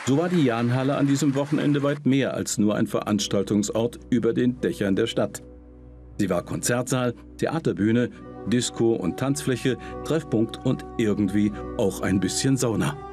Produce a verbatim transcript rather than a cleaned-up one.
So war die Jahnhalle an diesem Wochenende weit mehr als nur ein Veranstaltungsort über den Dächern der Stadt. Sie war Konzertsaal, Theaterbühne, Disco- und Tanzfläche, Treffpunkt und irgendwie auch ein bisschen Sauna.